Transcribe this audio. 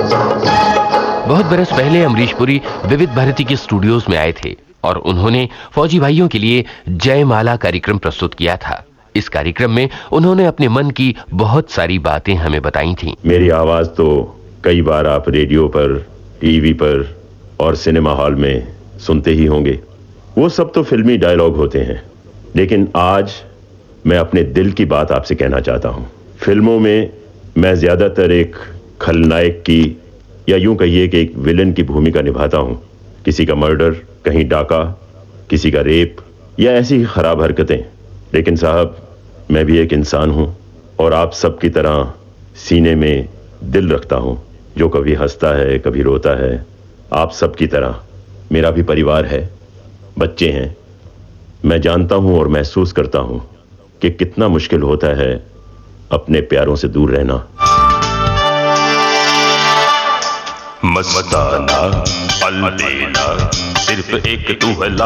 बहुत बरस पहले अमरीश पुरी विविध भारती के स्टूडियोज में आए थे और उन्होंने फौजी भाइयों के लिए जयमाला कार्यक्रम प्रस्तुत किया था। इस कार्यक्रम में उन्होंने अपने मन की बहुत सारी बातें हमें बताई थीं। मेरी आवाज तो कई बार आप रेडियो पर, टीवी पर और सिनेमा हॉल में सुनते ही होंगे। वो सब तो फिल्मी डायलॉग होते हैं, लेकिन आज मैं अपने दिल की बात आपसे कहना चाहता हूं। फिल्मों में मैं ज्यादातर एक खलनायक की या यूं कहिए कि एक विलन की भूमिका निभाता हूं। किसी का मर्डर, कहीं डाका, किसी का रेप या ऐसी ही खराब हरकतें। लेकिन साहब, मैं भी एक इंसान हूं और आप सब की तरह सीने में दिल रखता हूं, जो कभी हंसता है, कभी रोता है। आप सब की तरह मेरा भी परिवार है, बच्चे हैं। मैं जानता हूं और महसूस करता हूं कि कितना मुश्किल होता है अपने प्यारों से दूर रहना। मस्ताना अलबेला सिर्फ एक तू है।